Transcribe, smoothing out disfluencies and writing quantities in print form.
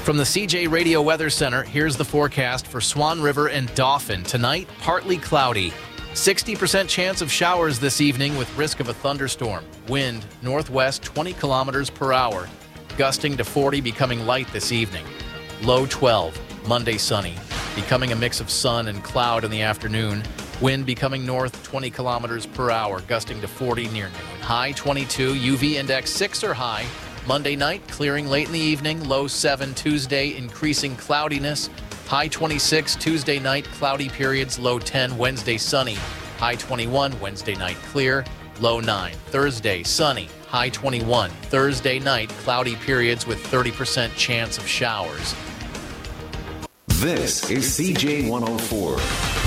From the CJ Radio Weather Center, here's the forecast for Swan River and Dauphin. Tonight, partly cloudy. 60% chance of showers this evening with risk of a thunderstorm. Wind northwest 20 kilometers per hour. Gusting to 40, becoming light this evening. Low 12. Monday sunny. Becoming a mix of sun and cloud in the afternoon. Wind becoming north 20 kilometers per hour. Gusting to 40 near noon. High 22. UV index 6 or high. Monday night, clearing late in the evening, low 7. Tuesday, increasing cloudiness, high 26. Tuesday night, cloudy periods, low 10. Wednesday, sunny, high 21. Wednesday night, clear, low 9. Thursday, sunny, high 21. Thursday night, cloudy periods with 30% chance of showers. This is CJ 104.